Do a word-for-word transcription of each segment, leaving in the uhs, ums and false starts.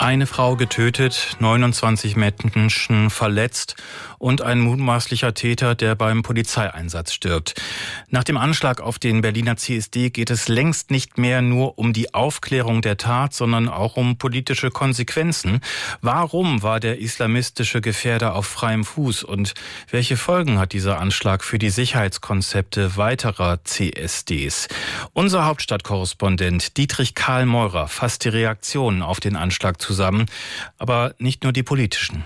Eine Frau getötet, neunundzwanzig Menschen verletzt und ein mutmaßlicher Täter, der beim Polizeieinsatz stirbt. Nach dem Anschlag auf den Berliner C S D geht es längst nicht mehr nur um die Aufklärung der Tat, sondern auch um politische Konsequenzen. Warum war der islamistische Gefährder auf freiem Fuß und welche Folgen hat dieser Anschlag für die Sicherheitskonzepte weiterer C S Ds? Unser Hauptstadtkorrespondent Dietrich Karl Meurer fasst die Reaktionen auf den Anschlag zusammen, aber nicht nur die politischen.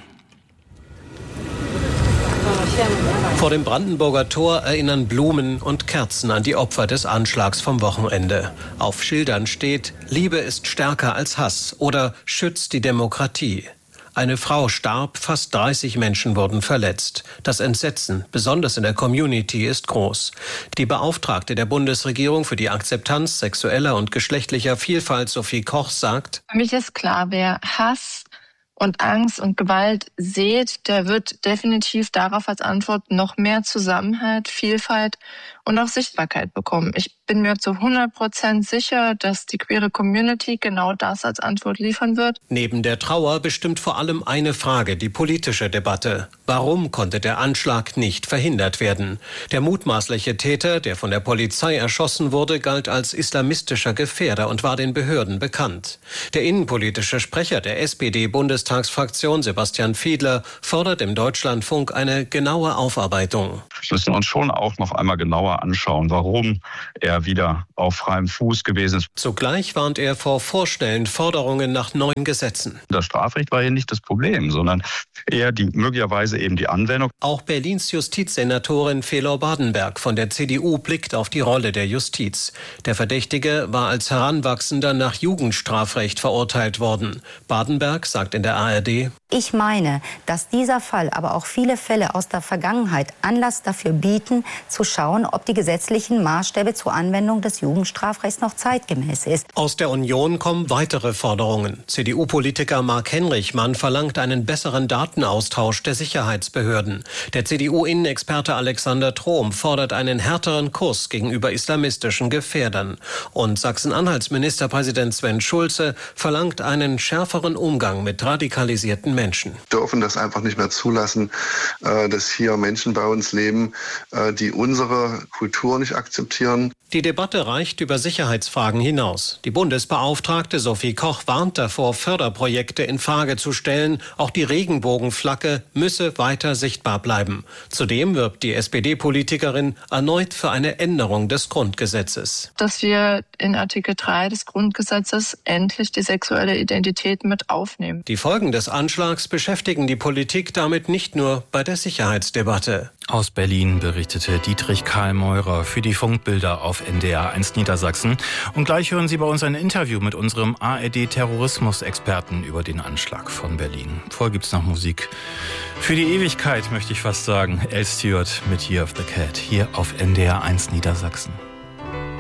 Vor dem Brandenburger Tor erinnern Blumen und Kerzen an die Opfer des Anschlags vom Wochenende. Auf Schildern steht: Liebe ist stärker als Hass oder schützt die Demokratie. Eine Frau starb, fast dreißig Menschen wurden verletzt. Das Entsetzen, besonders in der Community, ist groß. Die Beauftragte der Bundesregierung für die Akzeptanz sexueller und geschlechtlicher Vielfalt, Sophie Koch, sagt: Für mich ist klar, wer Hass und Angst und Gewalt sät, der wird definitiv darauf als Antwort noch mehr Zusammenhalt, Vielfalt und auch Sichtbarkeit bekommen. Ich bin mir zu hundert Prozent sicher, dass die queere Community genau das als Antwort liefern wird. Neben der Trauer bestimmt vor allem eine Frage die politische Debatte. Warum konnte der Anschlag nicht verhindert werden? Der mutmaßliche Täter, der von der Polizei erschossen wurde, galt als islamistischer Gefährder und war den Behörden bekannt. Der innenpolitische Sprecher der S P D-Bundestagsfraktion, Sebastian Fiedler, fordert im Deutschlandfunk eine genaue Aufarbeitung. Wir müssen uns schon auch noch einmal genauer anschauen, warum er wieder auf freiem Fuß gewesen ist. Zugleich warnt er vor vorschnellen Forderungen nach neuen Gesetzen. Das Strafrecht war hier nicht das Problem, sondern eher die möglicherweise eben die Anwendung. Auch Berlins Justizsenatorin Felor Badenberg von der C D U blickt auf die Rolle der Justiz. Der Verdächtige war als Heranwachsender nach Jugendstrafrecht verurteilt worden. Badenberg sagt in der A R D: Ich meine, dass dieser Fall, aber auch viele Fälle aus der Vergangenheit Anlass dafür bieten, zu schauen, ob die gesetzlichen Maßstäbe zur Anwendung des Jugendstrafrechts noch zeitgemäß ist. Aus der Union kommen weitere Forderungen. C D U-Politiker Marc Henrichmann verlangt einen besseren Datenaustausch der Sicherheitsbehörden. Der C D U-Innenexperte Alexander Trom fordert einen härteren Kurs gegenüber islamistischen Gefährdern. Und Sachsen-Anhalts Ministerpräsident Sven Schulze verlangt einen schärferen Umgang mit radikalisierten Menschen. Wir dürfen das einfach nicht mehr zulassen, dass hier Menschen bei uns leben, die unsere Kultur nicht akzeptieren. Die Debatte reicht über Sicherheitsfragen hinaus. Die Bundesbeauftragte Sophie Koch warnt davor, Förderprojekte in Frage zu stellen. Auch die Regenbogenflagge müsse weiter sichtbar bleiben. Zudem wirbt die S P D-Politikerin erneut für eine Änderung des Grundgesetzes. Dass wir in Artikel drei des Grundgesetzes endlich die sexuelle Identität mit aufnehmen. Die Folgen des Anschlags beschäftigen die Politik damit nicht nur bei der Sicherheitsdebatte. Aus Berlin berichtete Dietrich Karl Meurer für die Funkbilder auf N D R eins Niedersachsen. Und gleich hören Sie bei uns ein Interview mit unserem A R D-Terrorismus-Experten über den Anschlag von Berlin. Vorher gibt's noch Musik für die Ewigkeit, möchte ich fast sagen. Al Stewart mit Year of the Cat hier auf N D R eins Niedersachsen.